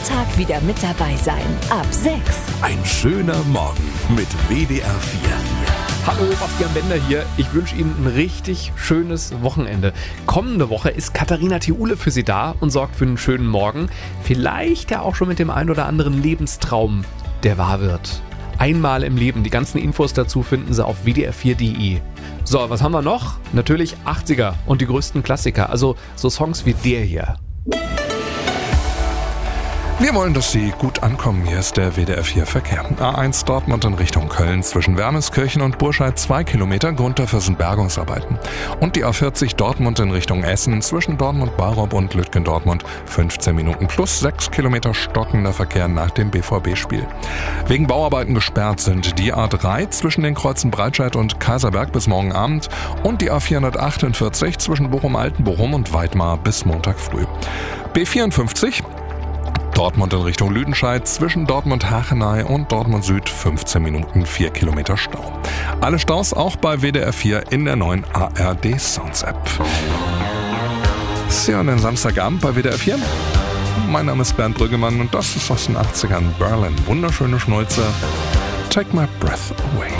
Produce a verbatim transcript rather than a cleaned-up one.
Tag wieder mit dabei sein. Ab sechs. Ein schöner Morgen mit W D R vier. Hallo, Bastian Bender hier. Ich wünsche Ihnen ein richtig schönes Wochenende. Kommende Woche ist Katharina Thiule für Sie da und sorgt für einen schönen Morgen. Vielleicht ja auch schon mit dem ein oder anderen Lebenstraum, der wahr wird. Einmal im Leben. Die ganzen Infos dazu finden Sie auf w d r vier punkt d e. So, was haben wir noch? Natürlich achtziger und die größten Klassiker. Also so Songs wie der hier. Wir wollen, dass Sie gut ankommen. Hier ist der W D R vier Verkehr. A eins Dortmund in Richtung Köln zwischen Wermeskirchen und Burscheid zwei Kilometer. Grund dafür sind Bergungsarbeiten. Und die A vierzig Dortmund in Richtung Essen zwischen Dortmund-Barup und Lütgendortmund fünfzehn Minuten plus sechs Kilometer stockender Verkehr nach dem B V B-Spiel. Wegen Bauarbeiten gesperrt sind die A drei zwischen den Kreuzen Breitscheid und Kaiserberg bis morgen Abend und die A vierhundertachtundvierzig zwischen Bochum-Altenbochum und Weidmar bis Montag früh. B vierundfünfzig Dortmund in Richtung Lüdenscheid zwischen Dortmund-Hachenay und Dortmund Süd fünfzehn Minuten, vier Kilometer Stau. Alle Staus auch bei W D R vier in der neuen A R D Sounds App. Sie hören den Samstagabend bei W D R vier. Mein Name ist Bernd Brüggemann und das ist aus den achtzigern Berlin. Wunderschöne Schnulze. Take my breath away.